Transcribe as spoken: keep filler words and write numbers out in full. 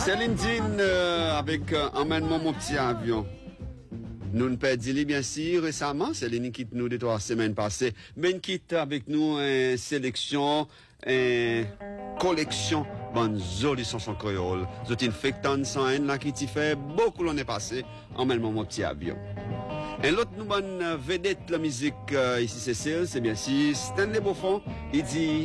Céline Dion euh, avec euh, Emmène-moi mon petit avion. Nous ne perdons bien sûr récemment. Céline quitte nous deux trois semaines passées. Mais quitte avec nous une sélection, une collection bonne jolie chanson créole. C'est une fectante sans haine là qui t'y fait beaucoup l'année passée. Emmène-moi mon petit avion. Et l'autre nous bonne vedette la musique euh, ici Cécile, c'est bien sûr Stanley Beaufort. Il dit